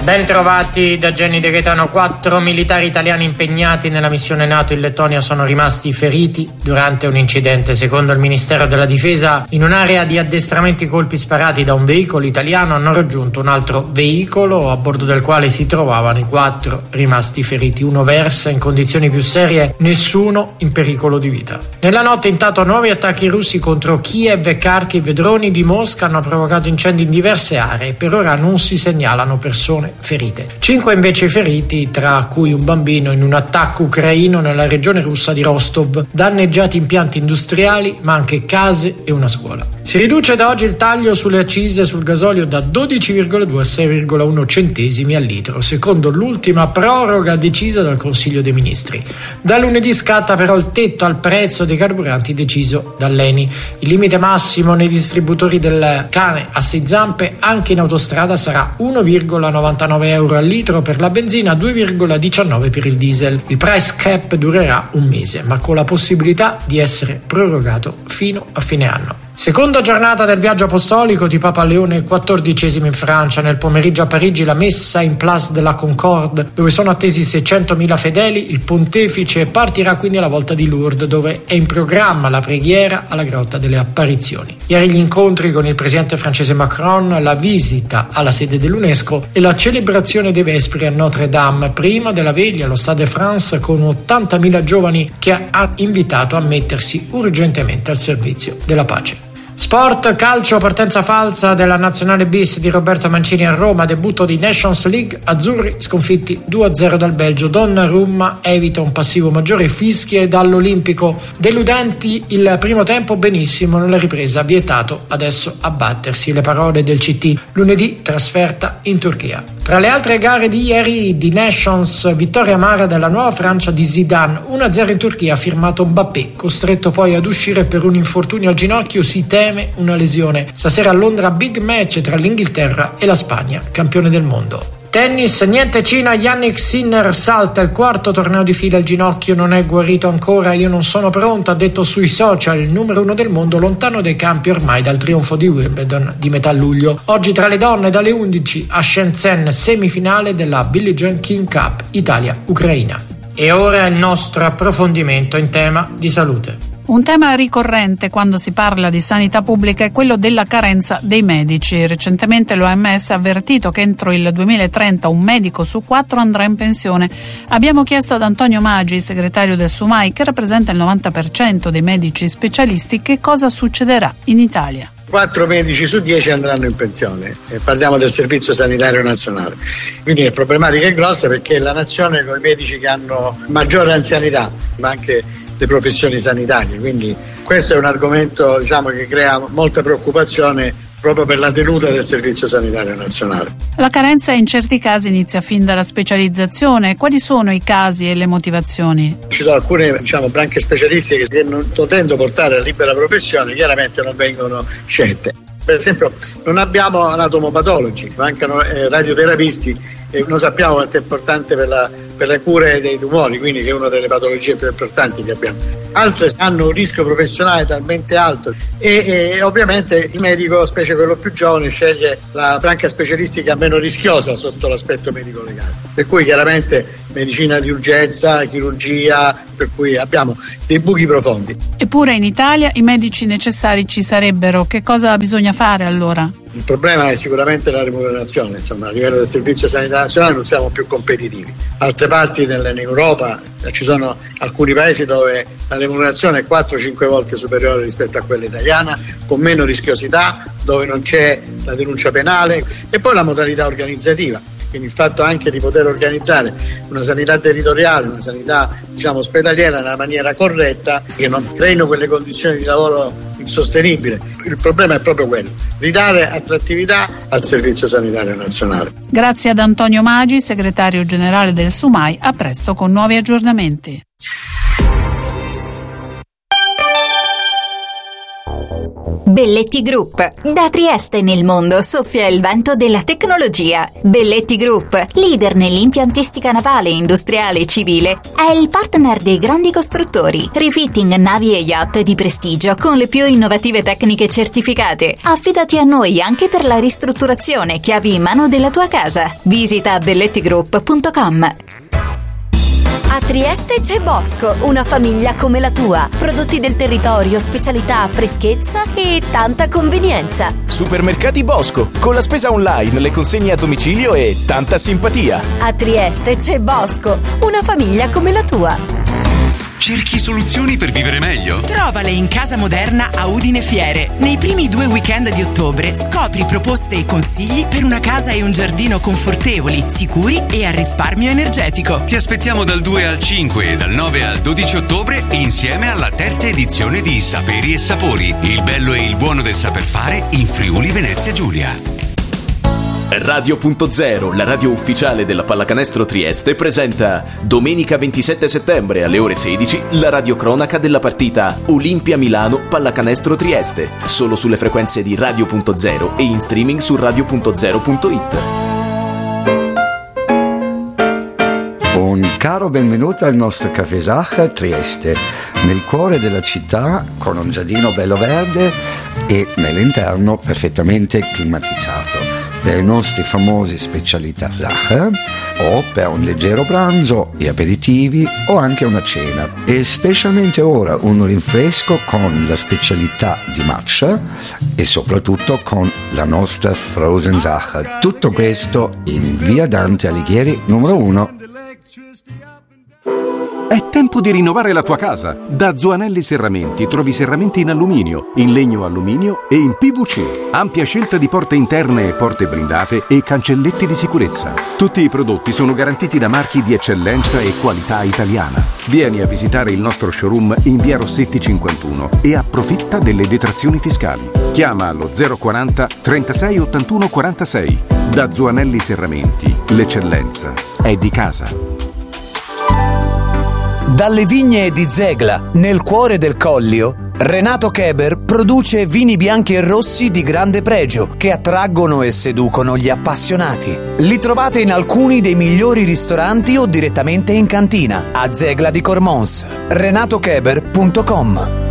Ben trovati da Gianni De Gaetano. 4 militari italiani impegnati nella missione NATO in Lettonia sono rimasti feriti durante un incidente. Secondo il Ministero della Difesa, in un'area di addestramento i colpi sparati da un veicolo italiano hanno raggiunto un altro veicolo a bordo del quale si trovavano i 4 rimasti feriti. Uno versa in condizioni più serie, nessuno in pericolo di vita. Nella notte intanto nuovi attacchi russi contro Kiev e Kharkiv. Droni di Mosca hanno provocato incendi in diverse aree. Per ora non si segnalano persone ferite. 5 invece feriti, tra cui un bambino in un attacco ucraino nella regione russa di Rostov. Danneggiati impianti industriali, ma anche case e una scuola. Si riduce da oggi il taglio sulle accise sul gasolio da 12,2 a 6,1 centesimi al litro, secondo l'ultima proroga decisa dal Consiglio dei Ministri. Da lunedì scatta però il tetto al prezzo dei carburanti deciso dall'ENI. Il limite massimo nei distributori del cane a 6 zampe anche in autostrada sarà 1,99 euro al litro per la benzina, 2,19 per il diesel. Il price cap durerà un mese, ma con la possibilità di essere prorogato fino a fine anno. Seconda giornata del viaggio apostolico di Papa Leone XIV in Francia. Nel pomeriggio a Parigi la messa in Place de la Concorde, dove sono attesi 600.000 fedeli. Il pontefice partirà quindi alla volta di Lourdes, dove è in programma la preghiera alla Grotta delle Apparizioni. Ieri gli incontri con il presidente francese Macron, la visita alla sede dell'UNESCO e la celebrazione dei Vespri a Notre Dame, prima della veglia allo Stade de France con 80.000 giovani che ha invitato a mettersi urgentemente al servizio della pace. Sport, calcio, partenza falsa della Nazionale bis di Roberto Mancini a Roma, debutto di Nations League, azzurri sconfitti 2-0 dal Belgio. Donnarumma evita un passivo maggiore, fischie dall'Olimpico, deludenti il primo tempo, benissimo nella ripresa, vietato adesso abbattersi. Le parole del CT, lunedì trasferta in Turchia. Tra le altre gare di ieri di Nations, vittoria amara della nuova Francia di Zidane, 1-0 in Turchia, ha firmato Mbappé, costretto poi ad uscire per un infortunio al ginocchio, si teme una lesione. Stasera a Londra big match tra l'Inghilterra e la Spagna, campione del mondo. Tennis, niente Cina, Jannik Sinner salta il 4º torneo di fila, il ginocchio non è guarito ancora, io non sono pronto, ha detto sui social il numero 1 del mondo, lontano dai campi ormai dal trionfo di Wimbledon di metà luglio. Oggi tra le donne dalle 11 a Shenzhen, semifinale della Billie Jean King Cup, Italia-Ucraina. E ora il nostro approfondimento in tema di salute. Un tema ricorrente quando si parla di sanità pubblica è quello della carenza dei medici. Recentemente l'OMS ha avvertito che entro il 2030 un medico su 4 andrà in pensione. Abbiamo chiesto ad Antonio Magi, segretario del SUMAI, che rappresenta il 90% dei medici specialisti, che cosa succederà in Italia. 4 medici su 10 andranno in pensione, parliamo del Servizio Sanitario Nazionale, quindi la problematica è grossa perché la nazione con i medici che hanno maggiore anzianità, ma anche le professioni sanitarie, quindi questo è un argomento che crea molta preoccupazione proprio per la tenuta del Servizio Sanitario Nazionale. La carenza in certi casi inizia fin dalla specializzazione. Quali sono i casi e le motivazioni? Ci sono alcune branche specialistiche che non potendo portare a libera professione chiaramente non vengono scelte. Per esempio non abbiamo anatomopatologi, mancano radioterapisti e non sappiamo quanto è importante per le cure dei tumori, quindi che è una delle patologie più importanti che abbiamo. Altre hanno un rischio professionale talmente alto e ovviamente il medico, specie quello più giovane, sceglie la branca specialistica meno rischiosa sotto l'aspetto medico-legale. Per cui chiaramente medicina di urgenza, chirurgia, per cui abbiamo dei buchi profondi. Eppure in Italia i medici necessari ci sarebbero. Che cosa bisogna fare allora? Il problema è sicuramente la remunerazione, a livello del Servizio Sanitario Nazionale non siamo più competitivi. Altre parti in Europa ci sono alcuni paesi dove la remunerazione è 4-5 volte superiore rispetto a quella italiana, con meno rischiosità, dove non c'è la denuncia penale e poi la modalità organizzativa. Quindi il fatto anche di poter organizzare una sanità territoriale, una sanità ospedaliera nella maniera corretta, che non creino quelle condizioni di lavoro insostenibili. Il problema è proprio quello, ridare attrattività al Servizio Sanitario Nazionale. Grazie ad Antonio Magi, segretario generale del SUMAI, a presto con nuovi aggiornamenti. Belletti Group. Da Trieste nel mondo soffia il vento della tecnologia. Belletti Group, leader nell'impiantistica navale, industriale e civile, è il partner dei grandi costruttori. Refitting navi e yacht di prestigio con le più innovative tecniche certificate. Affidati a noi anche per la ristrutturazione, chiavi in mano della tua casa. Visita bellettigroup.com. A Trieste c'è Bosco, una famiglia come la tua. Prodotti del territorio, specialità, freschezza e tanta convenienza. Supermercati Bosco, con la spesa online, le consegne a domicilio e tanta simpatia. A Trieste c'è Bosco, una famiglia come la tua. Cerchi soluzioni per vivere meglio? Trovale in Casa Moderna a Udine Fiere. Nei primi 2 weekend di ottobre scopri proposte e consigli per una casa e un giardino confortevoli, sicuri e a risparmio energetico. Ti aspettiamo dal 2 al 5 e dal 9 al 12 ottobre insieme alla terza edizione di Saperi e Sapori, il bello e il buono del saper fare in Friuli Venezia Giulia. Radio.0, la radio ufficiale della Pallacanestro Trieste, presenta domenica 27 settembre alle ore 16 la radiocronaca della partita Olimpia Milano Pallacanestro Trieste, solo sulle frequenze di Radio.0 e in streaming su Radio.0.it. Un caro benvenuto al nostro Café Sacher Trieste, nel cuore della città, con un giardino bello verde e nell'interno perfettamente climatizzato per i nostri famosi specialità Sacher, o per un leggero pranzo e aperitivi o anche una cena, e specialmente ora un rinfresco con la specialità di matcha e soprattutto con la nostra Frozen Sacher. Tutto questo in via Dante Alighieri numero 1. È tempo di rinnovare la tua casa. Da Zoanelli Serramenti trovi serramenti in alluminio, in legno alluminio e in PVC. Ampia scelta di porte interne e porte blindate e cancelletti di sicurezza. Tutti i prodotti sono garantiti da marchi di eccellenza e qualità italiana. Vieni a visitare il nostro showroom in via Rossetti 51 e approfitta delle detrazioni fiscali. Chiama allo 040 36 81 46. Da Zoanelli Serramenti, l'eccellenza è di casa. Dalle vigne di Zegla, nel cuore del Collio, Renato Keber produce vini bianchi e rossi di grande pregio che attraggono e seducono gli appassionati. Li trovate in alcuni dei migliori ristoranti o direttamente in cantina a Zegla di Cormons. renatokeber.com.